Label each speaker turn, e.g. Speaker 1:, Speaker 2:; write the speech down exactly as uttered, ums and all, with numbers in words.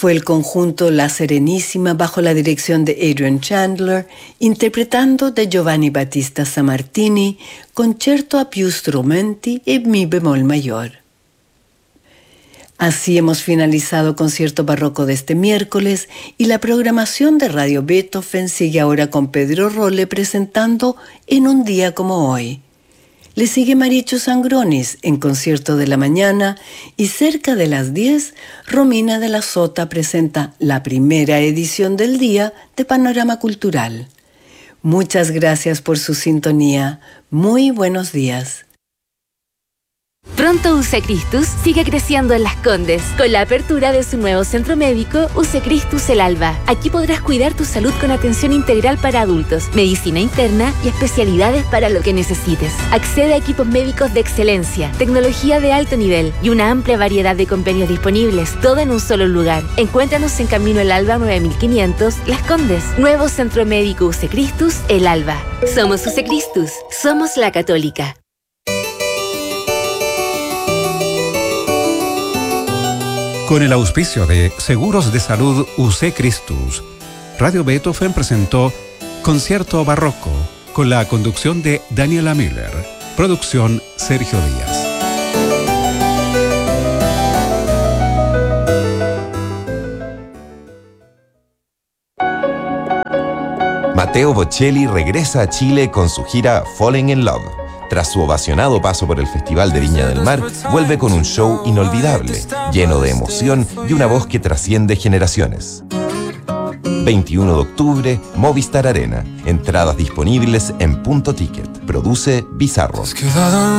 Speaker 1: Fue el conjunto La Serenísima bajo la dirección de Adrian Chandler, interpretando de Giovanni Battista Sammartini, Concerto a più strumenti e mi bemol mayor. Así hemos finalizado Concierto Barroco de este miércoles y la programación de Radio Beethoven sigue ahora con Pedro Rolle presentando En un día como hoy. Le sigue Marichu Sangronis en Concierto de la Mañana y cerca de las diez, Romina de la Sota presenta la primera edición del día de Panorama Cultural. Muchas gracias por su sintonía. Muy buenos días.
Speaker 2: Pronto U C Christus sigue creciendo en Las Condes con la apertura de su nuevo centro médico U C Christus El Alba. Aquí podrás cuidar tu salud con atención integral para adultos, medicina interna y especialidades para lo que necesites. Accede a equipos médicos de excelencia, tecnología de alto nivel y una amplia variedad de convenios disponibles, todo en un solo lugar. Encuéntranos en Camino El Alba nueve mil quinientos, Las Condes. Nuevo centro médico U C Christus El Alba. Somos U C Christus, somos la Católica.
Speaker 3: Con el auspicio de Seguros de Salud U C Christus, Radio Beethoven presentó Concierto Barroco, con la conducción de Daniela Miller. Producción Sergio Díaz.
Speaker 4: Matteo Bocelli regresa a Chile con su gira Falling in Love. Tras su ovacionado paso por el Festival de Viña del Mar, vuelve con un show inolvidable, lleno de emoción y una voz que trasciende generaciones. veintiuno de octubre, Movistar Arena. Entradas disponibles en Punto Ticket. Produce Bizarro.